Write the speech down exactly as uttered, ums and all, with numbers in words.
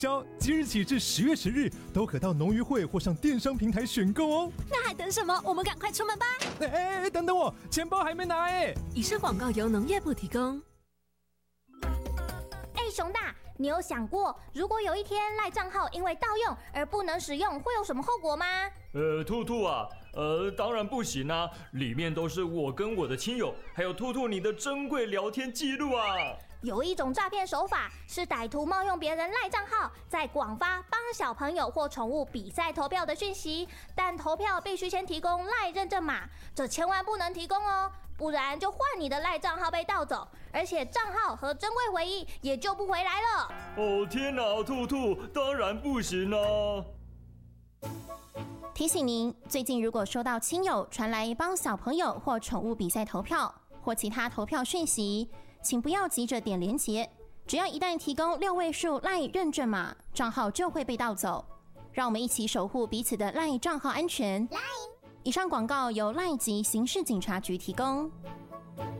交即日起至十月十日都可到农渔会或上电商平台选购哦。 那还等什么？我们赶快出门吧！ 哎哎哎，等等我，钱包还没拿哎。 以上广告由农业部提供。 哎，熊大，你有想过，如果有一天赖账号因为盗用而不能使用，会有什么后果吗？ 呃，兔兔啊，呃，当然不行啊，里面都是我跟我的亲友，还有兔兔你的珍贵聊天记录啊。 有一种诈骗手法是歹徒冒用别人赖账号，在广发帮小朋友或宠物比赛投票的讯息，但投票必须先提供赖认证码，这千万不能提供哦，不然就换你的赖账号被盗走，而且账号和珍贵回忆也救不回来了。 哦天哪，兔兔，当然不行啊！ 提醒您，最近如果收到亲友传来帮小朋友或宠物比赛投票或其他投票讯息，请不要急着点连结，只要一旦提供六位数 LINE 认证码，账号就会被盗走。让我们一起守护彼此的 LINE 账号安全。以上广告由 LINE 及刑事警察局提供。